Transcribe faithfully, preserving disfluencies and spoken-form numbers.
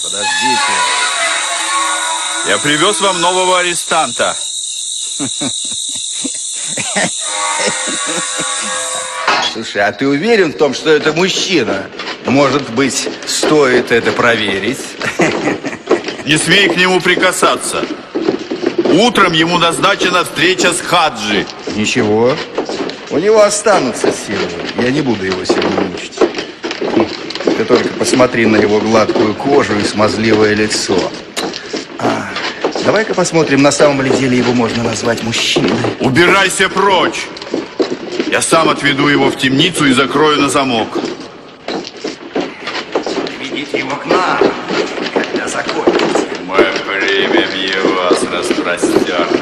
Подождите. Я привез вам нового арестанта. Слушай, а ты уверен в том, что это мужчина? Может быть, стоит это проверить? Не смей к нему прикасаться. Утром ему назначена встреча с Хаджи. Ничего. У него останутся силы. Я не буду его сегодня мучить. Ты только посмотри на его гладкую кожу и смазливое лицо. А, давай-ка посмотрим, на самом ли деле его можно назвать мужчиной. Убирайся прочь. Я сам отведу его в темницу и закрою на замок. Ведите его к нам, когда закончите. Мы примем его с распростертыми